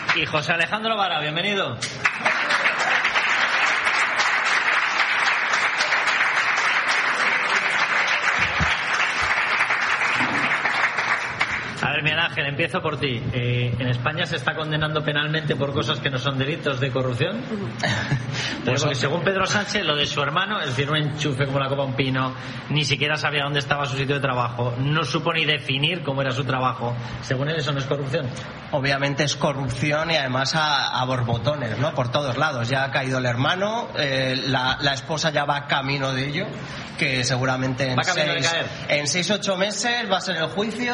Y José Alejandro Vara, bienvenido. A ver, Miguel Ángel, empiezo por ti. ¿En España se está condenando penalmente por cosas que no son delitos de corrupción? Pues porque según Pedro Sánchez, lo de su hermano, es decir, un enchufe como la copa un pino, ni siquiera sabía dónde estaba su sitio de trabajo, no supo ni definir cómo era su trabajo. Según él, eso no es corrupción. Obviamente es corrupción y además a borbotones, ¿no? Por todos lados. Ya ha caído el hermano, la esposa ya va camino de ello, que seguramente en 6-8 meses va a ser el juicio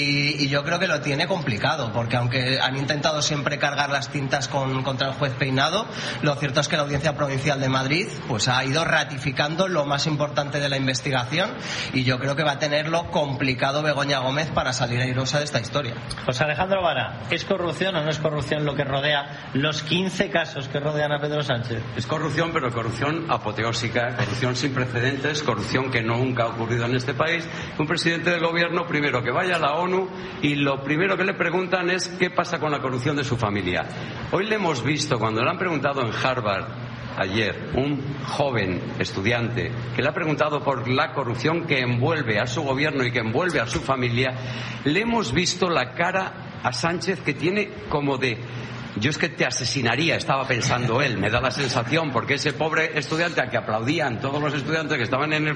y yo creo que lo tiene complicado, porque aunque han intentado siempre cargar las tintas contra el juez Peinado, lo cierto es que la Audiencia Provincial de Madrid pues ha ido ratificando lo más importante de la investigación y yo creo que va a tenerlo complicado Begoña Gómez para salir airosa de esta historia. José Alejandro Vara, ¿es corrupción o no es corrupción lo que rodea los 15 casos que rodean a Pedro Sánchez? Es corrupción, pero corrupción apoteósica, corrupción sin precedentes, corrupción que nunca ha ocurrido en este país. Un presidente del gobierno, primero que vaya a la ONU y lo primero que le preguntan es qué pasa con la corrupción de su familia. Hoy le hemos visto, cuando le han preguntado en Harvard ayer, un joven estudiante que le ha preguntado por la corrupción que envuelve a su gobierno y que envuelve a su familia, le hemos visto la cara a Sánchez que tiene como de: yo es que te asesinaría, estaba pensando él, me da la sensación, porque ese pobre estudiante al que aplaudían todos los estudiantes que estaban en el...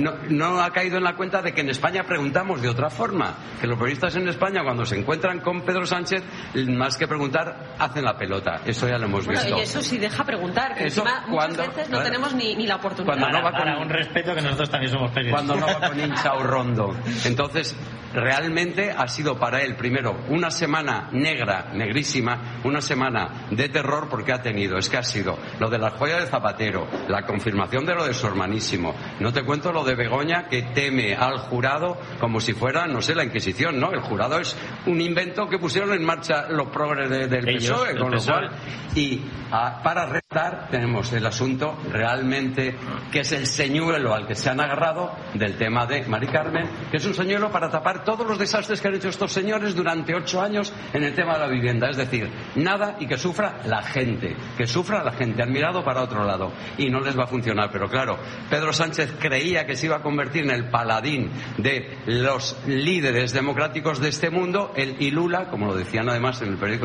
No ha caído en la cuenta de que en España preguntamos de otra forma, que los periodistas en España cuando se encuentran con Pedro Sánchez, más que preguntar, hacen la pelota. Eso ya lo hemos visto. Y eso sí deja preguntar, que eso, encima muchas veces no tenemos ni la oportunidad. Cuando no va para un respeto, que nosotros también somos periodistas. Cuando no va con hinchao rondo. Entonces, realmente ha sido para él, primero, una semana negra, negrísima, una semana de terror, porque ha sido lo de las joyas de Zapatero, la confirmación de lo de su hermanísimo. No te cuento lo de Begoña, que teme al jurado como si fuera, no sé, la Inquisición, ¿no? El jurado es un invento que pusieron en marcha los progres del PSOE, con lo cual... Y para retar tenemos el asunto realmente que es el señuelo al que se han agarrado del tema de Mari Carmen, que es un señuelo para tapar todos los desastres que han hecho estos señores durante 8 años en el tema de la vivienda. Es decir, nada, y que sufra la gente, han mirado para otro lado y no les va a funcionar. Pero claro, Pedro Sánchez creía que se iba a convertir en el paladín de los líderes democráticos de este mundo, él y Lula, como lo decían además en el periódico